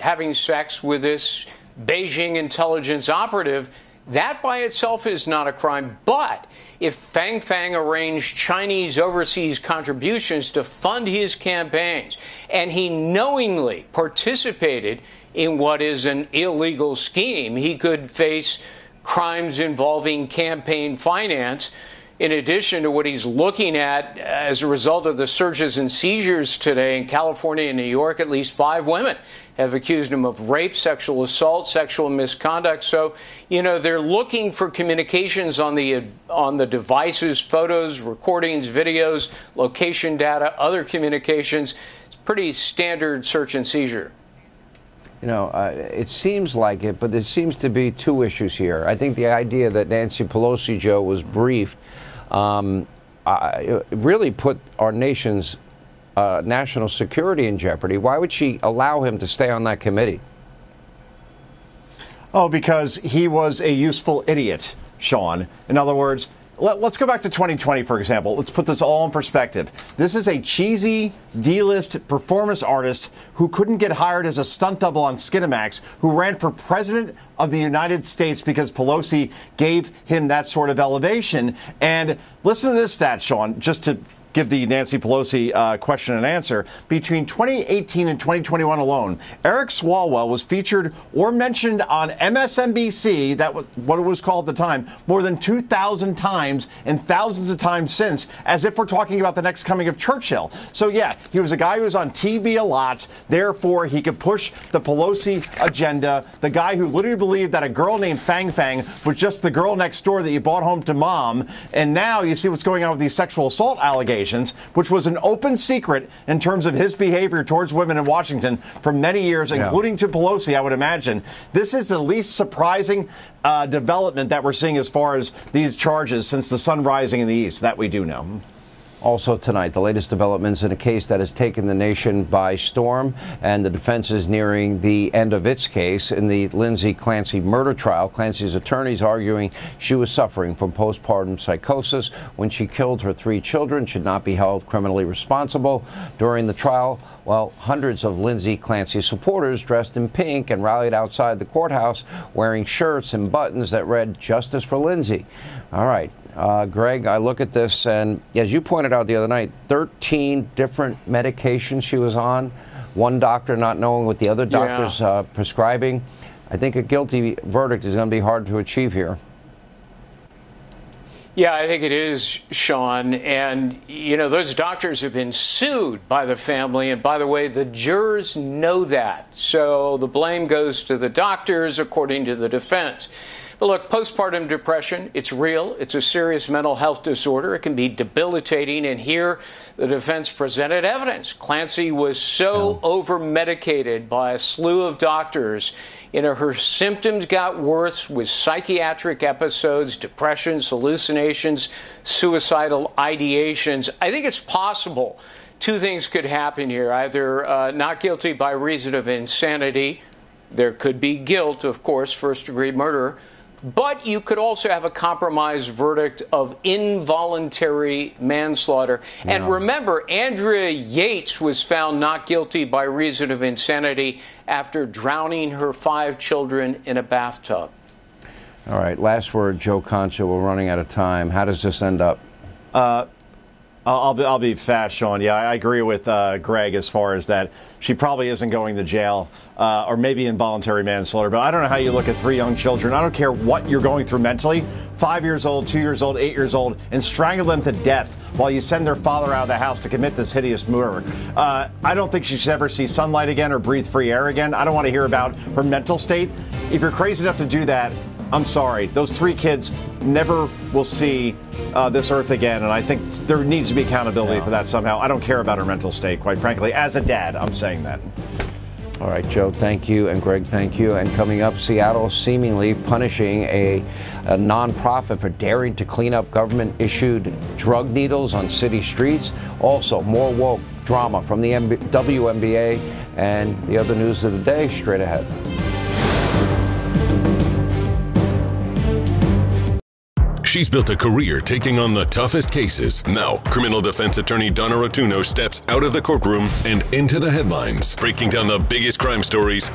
having sex with this Beijing intelligence operative, that by itself is not a crime. But if Fang Fang arranged Chinese overseas contributions to fund his campaigns, and he knowingly participated in what is an illegal scheme, he could face crimes involving campaign finance, in addition to what he's looking at as a result of the searches and seizures today in California and New York. At least 5 women have accused him of rape, sexual assault, sexual misconduct. So, they're looking for communications on the devices, photos, recordings, videos, location data, other communications. It's pretty standard search and seizure. It seems like it, but there seems to be 2 issues here. I think the idea that Nancy Pelosi, Joe, was briefed really put our nation's national security in jeopardy. Why would she allow him to stay on that committee? Oh, because he was a useful idiot, Sean. In other words, let's go back to 2020, for example. Let's put this all in perspective. This is a cheesy D-list performance artist who couldn't get hired as a stunt double on Skinamax, who ran for president of the United States because Pelosi gave him that sort of elevation. And listen to this stat, Sean, just to give the Nancy Pelosi question and answer. Between 2018 and 2021 alone, Eric Swalwell was featured or mentioned on MSNBC, that was what it was called at the time, more than 2,000 times and thousands of times since, as if we're talking about the next coming of Churchill. So, yeah, he was a guy who was on TV a lot. Therefore, he could push the Pelosi agenda. The guy who literally believed that a girl named Fang Fang was just the girl next door that you brought home to mom. And now you see what's going on with these sexual assault allegations, which was an open secret in terms of his behavior towards women in Washington for many years, including to Pelosi, I would imagine. This is the least surprising development that we're seeing as far as these charges since the sun rising in the east. That we do know. Also tonight, the latest developments in a case that has taken the nation by storm, and the defense is nearing the end of its case in the Lindsay Clancy murder trial. Clancy's attorneys arguing she was suffering from postpartum psychosis when she killed her 3 children, should not be held criminally responsible. During the trial, hundreds of Lindsay Clancy supporters dressed in pink and rallied outside the courthouse wearing shirts and buttons that read "Justice for Lindsay." All right. Greg, I look at this, and as you pointed out the other night, 13 different medications she was on, one doctor not knowing what the other doctor's prescribing. I think a guilty verdict is going to be hard to achieve here. Yeah, I think it is, Sean. And, those doctors have been sued by the family. And by the way, the jurors know that. So the blame goes to the doctors, according to the defense. But look, postpartum depression, it's real. It's a serious mental health disorder. It can be debilitating. And here, the defense presented evidence. Clancy was so over-medicated by a slew of doctors. Her symptoms got worse with psychiatric episodes, depressions, hallucinations, suicidal ideations. I think it's possible 2 things could happen here. Either not guilty by reason of insanity. There could be guilt, of course, first-degree murder. But you could also have a compromised verdict of involuntary manslaughter. And remember, Andrea Yates was found not guilty by reason of insanity after drowning her 5 children in a bathtub. All right, last word, Joe Concha. We're running out of time. How does this end up? I'll be fast, Sean. Yeah, I agree with Greg as far as that. She probably isn't going to jail or maybe involuntary manslaughter. But I don't know how you look at 3 young children. I don't care what you're going through mentally. 5 years old, 2 years old, 8 years old, and strangle them to death while you send their father out of the house to commit this hideous murder. I don't think she should ever see sunlight again or breathe free air again. I don't want to hear about her mental state. If you're crazy enough to do that, I'm sorry. Those 3 kids never will see this earth again, and I think there needs to be accountability for that somehow. I don't care about her mental state, quite frankly. As a dad, I'm saying that. All right, Joe, thank you, and Greg, thank you. And coming up, Seattle seemingly punishing a nonprofit for daring to clean up government-issued drug needles on city streets. Also, more woke drama from the WNBA and the other news of the day straight ahead. She's built a career taking on the toughest cases. Now, criminal defense attorney Donna Rotuno steps out of the courtroom and into the headlines, breaking down the biggest crime stories